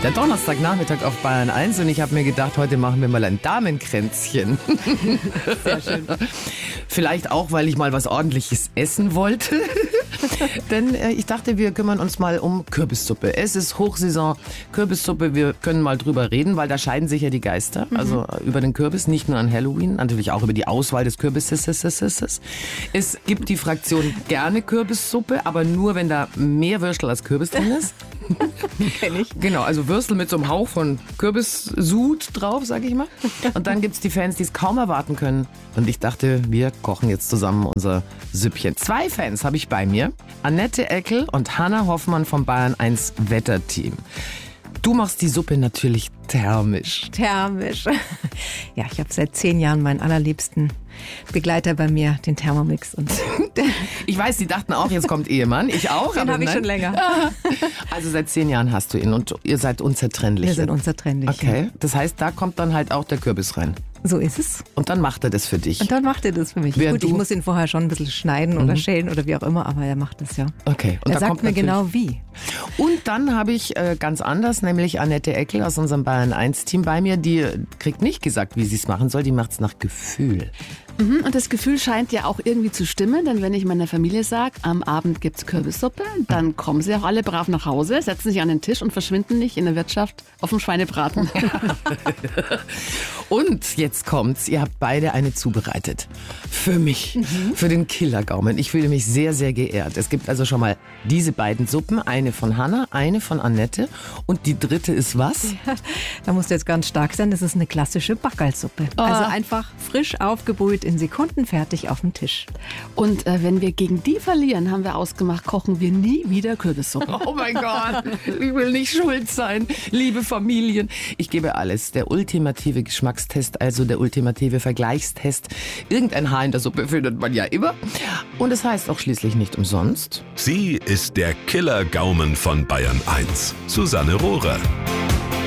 Der Donnerstagnachmittag auf Bayern 1 und ich habe mir gedacht, heute machen wir mal ein Damenkränzchen. Sehr schön. Vielleicht auch, weil ich mal was Ordentliches essen wollte. Denn ich dachte, wir kümmern uns mal um Kürbissuppe. Es ist Hochsaison Kürbissuppe. Wir können mal drüber reden, weil da scheiden sich ja die Geister. Also über den Kürbis, nicht nur an Halloween, natürlich auch über die Auswahl des Kürbisses. Es gibt die Fraktion gerne Kürbissuppe, aber nur, wenn da mehr Würstel als Kürbis drin ist. Kenn ich. Genau, also Würstel mit so einem Hauch von Kürbissud drauf, sag ich mal. Und dann gibt's die Fans, die es kaum erwarten können. Und ich dachte, wir kochen jetzt zusammen unser Süppchen. 2 Fans habe ich bei mir. Annette Eckel und Hanna Hoffmann vom Bayern 1 Wetterteam. Du machst die Suppe natürlich thermisch. Thermisch. Ja, ich habe seit 10 Jahren meinen allerliebsten Begleiter bei mir, den Thermomix. Und Ich weiß, die dachten auch, jetzt kommt Ehemann. Ich auch. den habe ich schon länger. Also seit 10 Jahren hast du ihn und ihr seid unzertrennlich. Wir sind unzertrennlich. Okay, das heißt, da kommt dann halt auch der Kürbis rein. So ist es. Und dann macht er das für dich. Und dann macht er das für mich. Während Gut, ich du- muss ihn vorher schon ein bisschen schneiden oder schälen oder wie auch immer, aber er macht das ja. Okay. Und Er da sagt kommt mir natürlich- genau wie. Und dann habe ich ganz anders, nämlich Annette Eckel aus unserem Bayern 1 Team bei mir. Die kriegt nicht gesagt, wie sie es machen soll. Die macht es nach Gefühl. Und das Gefühl scheint ja auch irgendwie zu stimmen, denn wenn ich meiner Familie sage, am Abend gibt's Kürbissuppe, dann kommen sie auch alle brav nach Hause, setzen sich an den Tisch und verschwinden nicht in der Wirtschaft auf dem Schweinebraten. Und jetzt kommt's. Ihr habt beide eine zubereitet. Für mich. Für den Killergaumen. Ich fühle mich sehr, sehr geehrt. Es gibt also schon mal diese beiden Suppen. Eine von Hanna, eine von Annette. Und die dritte ist was? Da musst du jetzt ganz stark sein. Das ist eine klassische Backalsuppe. Also einfach frisch aufgebrüht, in Sekunden fertig auf dem Tisch. Und wenn wir gegen die verlieren, haben wir ausgemacht, kochen wir nie wieder Kürbissuppe. Oh mein Gott, ich will nicht schuld sein. Liebe Familien, ich gebe alles. Der ultimative Geschmackstest, also der ultimative Vergleichstest. Irgendein Haar in der Suppe findet man ja immer. Und es heißt auch schließlich nicht umsonst. Sie ist der Killergaumen von Bayern 1. Susanne Rohrer.